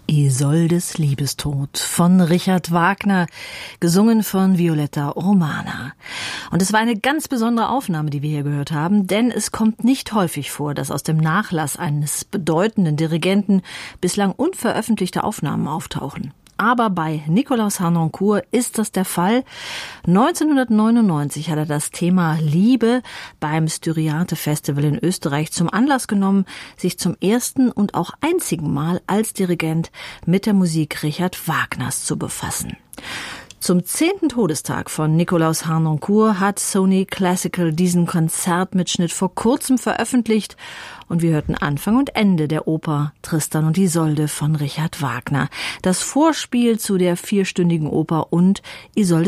Isoldes Liebestod von Richard Wagner, gesungen von Violetta Romana. Und es war eine ganz besondere Aufnahme, die wir hier gehört haben, denn es kommt nicht häufig vor, dass aus dem Nachlass eines bedeutenden Dirigenten bislang unveröffentlichte Aufnahmen auftauchen. Aber bei Nikolaus Harnoncourt ist das der Fall. 1999 hat er das Thema Liebe beim Styriate Festival in Österreich zum Anlass genommen, sich zum ersten und auch einzigen Mal als Dirigent mit der Musik Richard Wagners zu befassen. Zum 10. Todestag von Nikolaus Harnoncourt hat Sony Classical diesen Konzertmitschnitt vor kurzem veröffentlicht und wir hörten Anfang und Ende der Oper Tristan und Isolde von Richard Wagner, das Vorspiel zu der 4-stündigen Oper und Isolde